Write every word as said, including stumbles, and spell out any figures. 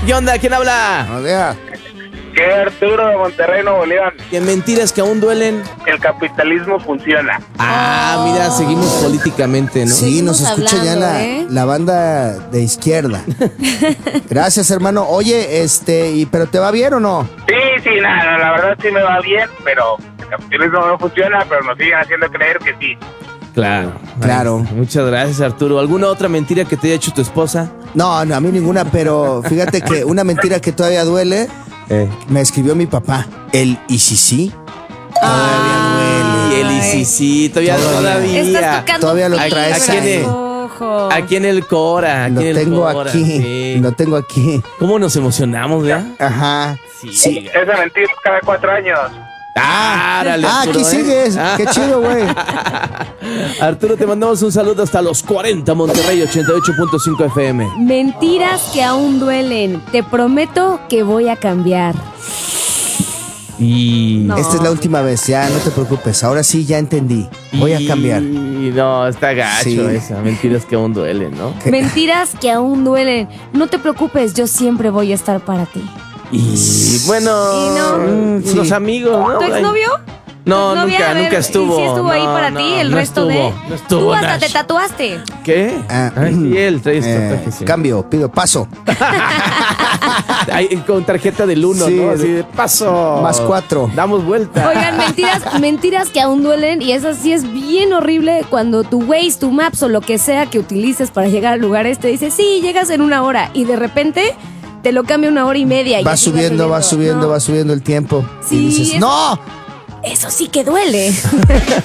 ¿Qué onda? ¿Quién habla? Buenos días. ¿Qué, Arturo de Monterrey, Nuevo León? ¿Qué mentiras que aún duelen? El capitalismo funciona. Ah, mira, seguimos políticamente, ¿no? Sí, nos Seguimos escucha ya hablando, la, ¿eh? la banda de izquierda. Gracias, hermano. Oye, este, y ¿pero te va bien o no? Sí, sí, nada, la verdad sí me va bien, pero el capitalismo no funciona, pero nos siguen haciendo creer que sí. Claro. Claro. Ay, muchas gracias, Arturo. ¿Alguna otra mentira que te haya hecho tu esposa? No, no, a mí ninguna, pero fíjate que una mentira que todavía duele, Eh. me escribió mi papá. El y si sí. Ah, y el y sí, sí, todavía Todavía. Estás todavía. tocando Todavía lo fibras, traes ahí. ojo. Aquí en el Cora, aquí Lo en el tengo Cora, aquí. sí. Lo tengo aquí. ¿Cómo nos emocionamos, ya? Ajá. Sí. Sí. Esa mentira es cada cuatro años. Ah, árale, Ah, Arturo, aquí ¿eh? sigues. Ah. Qué chido, güey. Arturo, te mandamos un saludo hasta los cuarenta, Monterrey ochenta y ocho punto cinco F M. Mentiras que aún duelen. Te prometo que voy a cambiar. Y... No. Esta es la última vez, ya, no te preocupes. Ahora sí, ya entendí. Voy a cambiar. Y no, está gacho Sí. esa. Mentiras que aún duelen, ¿no? ¿Qué? Mentiras que aún duelen. No te preocupes, yo siempre voy a estar para ti. Y bueno, Y no. mm, Sí. los amigos, ¿no? ¿Tu exnovio? No, ¿Tu exnovia? nunca, A ver, nunca estuvo. ¿Sí estuvo ahí No, para no, ti el no resto estuvo, de...? no estuvo, Tú hasta Nash. te tatuaste. ¿Qué? Ah, Ay, sí, él trae este eh, tatuaje, sí. Cambio, pido paso. Ay, con tarjeta del uno, Sí, ¿no? Así de- de paso. Más cuatro. Damos vuelta. Oigan, mentiras, mentiras que aún duelen y esa sí es bien horrible cuando tu Waze, tu Maps o lo que sea que utilices para llegar al lugar este dice, sí, llegas en una hora y de repente te lo cambia una hora y media. Y Va así subiendo, va subiendo, No, va subiendo el tiempo. Sí, y dices, es- ¡no! Eso sí que duele.